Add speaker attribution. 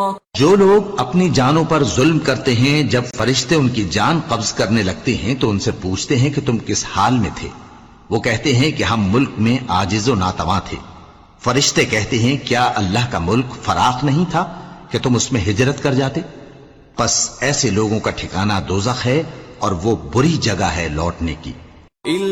Speaker 1: जो लोग अपनी जानों पर जुल्म करते हैं, जब फरिश्ते उनकी जान कब्ज करने लगते हैं तो उनसे पूछते हैं कि तुम किस हाल में थे। वो कहते हैं कि हम मुल्क में आजिज़ो नातवा थे। फरिश्ते कहते हैं, क्या अल्लाह का मुल्क फराख नहीं था कि तुम उसमें हिजरत कर जाते? बस ऐसे लोगों का ठिकाना दोज़ख है और वो बुरी जगह है लौटने की।